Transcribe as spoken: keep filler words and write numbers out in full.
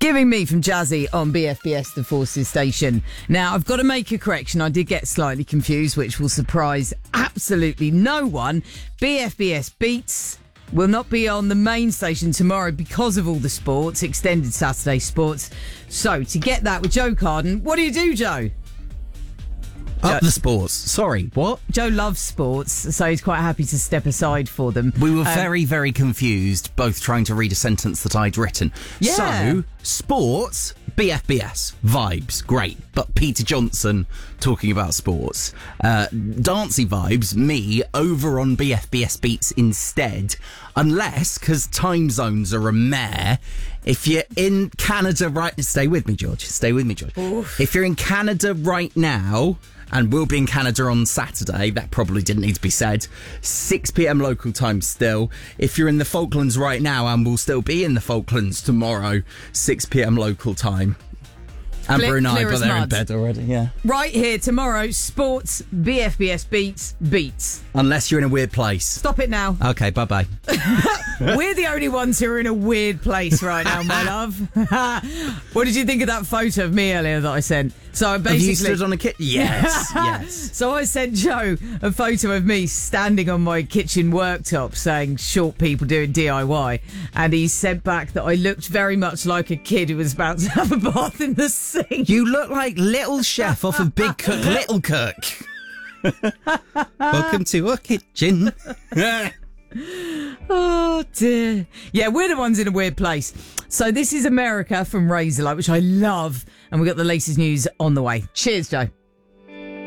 Giving Me from Jazzy on B F B S, the Forces station. Now, I've got to make a correction. I did get slightly confused, which will surprise absolutely no one. B F B S Beats will not be on the main station tomorrow because of all the sports, extended Saturday sports. So, to get that with Joe Carden, what do you do, Joe? Up the sports. Sorry, what? Joe loves sports, so he's quite happy to step aside for them. We were Um, very, very confused, both trying to read a sentence that I'd written. Yeah. So, sports, B F B S, vibes, great. But Peter Johnson talking about sports. Uh, dancey vibes, me, over on B F B S Beats instead. Unless, because time zones are a mare, if you're in Canada right... Stay with me, George. Stay with me, George. Oof. If you're in Canada right now... and we'll be in Canada on Saturday. That probably didn't need to be said. six p.m. local time still. If you're in the Falklands right now, and we'll still be in the Falklands tomorrow, six p.m. local time. And Clear- Brunei, clear but as they're in mud. bed already, yeah. Right here tomorrow, sports, B F B S Beats, Beats. Unless you're in a weird place. Stop it now. Okay, bye-bye. We're the only ones who are in a weird place right now, my love. What did you think of that photo of me earlier that I sent? So I Have basically... you stood on a kit? Yes, yes. So I sent Joe a photo of me standing on my kitchen worktop saying short people doing D I Y, and he said back that I looked very much like a kid who was about to have a bath in the sink. You look like Little Chef off of Big Cook, Little Cook. Welcome to our kitchen. Oh dear. Yeah, we're the ones in a weird place. So this is America from Razorlight, which I love, and we've got the latest news on the way. Cheers, Joe.